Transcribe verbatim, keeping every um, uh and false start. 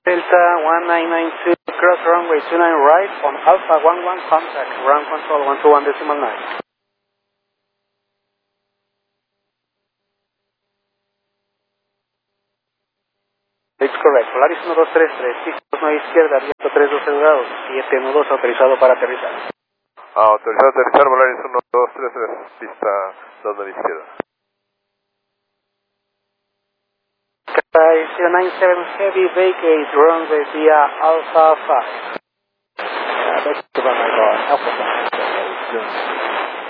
Delta one nine nine two, cross runway two nine right on Alpha one one contact, ground control one two one decimal nine. It's correct, Polaris uno dos tres tres, pista nueve izquierda, viento tres doce grados, siete nudos autorizado para aterrizar. Ah, autorizado a aterrizar, Polaris uno dos tres tres, pista dos a la izquierda. Sky zero nine seven Heavy, vacate runway via Alpha five. Uh, that's about my God, Alpha five.